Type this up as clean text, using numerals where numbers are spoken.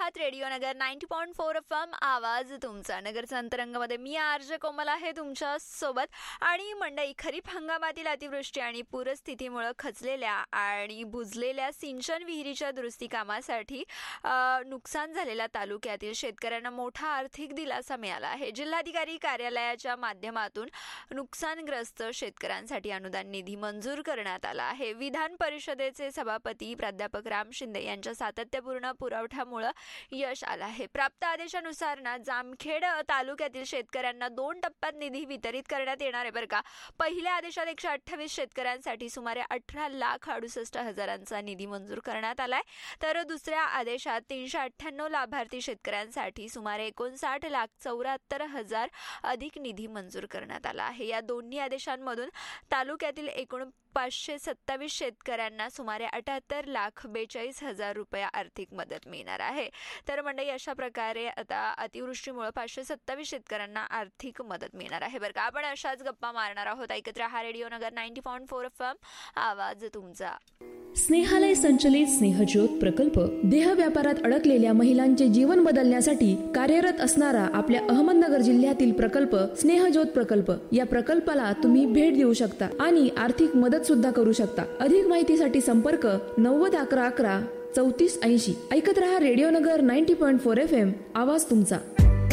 आहात रेडिओ नगर 90.4 FM. आवाज तुमचा. नगरचा अंतरंगामध्ये मी आरजे कोमल आहे तुमच्या सोबत. आणि मंडई, खरीप हंगामातील अतिवृष्टी आणि पूरस्थितीमुळे खचलेल्या आणि बुजलेल्या सिंचन विहिरीच्या दुरुस्ती कामासाठी नुकसान झालेल्या तालुक्यातील शेतकऱ्यांना मोठा आर्थिक दिलासा मिळाला आहे. जिल्हाधिकारी कार्यालयाच्या माध्यमातून नुकसानग्रस्त शेतकऱ्यांसाठी अनुदान निधी मंजूर करण्यात आला आहे. विधान परिषदेचे सभापती प्राध्यापक राम शिंदे यांच्या सातत्यपूर्ण पुरवठ्यामुळे यश आलं आहे. प्राप्त आदेशानुसार जामखेड तालुक्यातील शेतकऱ्यांना 2 टप्प्यात निधी वितरित करण्यात येणार आहे बरं का. पहिल्या आदेशात 128 शेतकऱ्यांसाठी सुमारे 18,68,000 निधी मंजूर करण्यात आलाय, तर दुसऱ्या आदेशात 398 लाभार्थी शेतकऱ्यांसाठी सुमारे 59,74,000 अधिक निधी मंजूर करण्यात आला आहे. या दोन्ही आदेशांमधून तालुक्यातील एकूण 527 शेतकऱ्यांना सुमारे 78,42,000 रुपये आर्थिक मदत मिळणार आहे. तर मंडळी, अशा प्रकारे आता अतिवृष्टीमुळे 527 शेतकऱ्यांना आर्थिक मदत मिळणार आहे बरं का. आपण अशाच गप्पा मारणार आहोत. ऐकत रहा रेडिओ नगर 90.4 FM. आवाज तुमचा. स्नेहालय संचलित स्नेहज्योत प्रकल्प देह व्यापारात अडकलेल्या महिलांचे जीवन बदलण्यासाठी कार्यरत असणारा आपल्या अहमदनगर जिल्ह्यातील प्रकल्प स्नेहज्योत प्रकल्प. या प्रकल्पाला तुम्ही भेट देऊ शकता आणि आर्थिक मदत सुद्धा करू शकता. अधिक माहितीसाठी संपर्क 90 11 11 34 80. ऐकत रहा रेडिओ नगर 90.4 FM. आवाज तुमचा.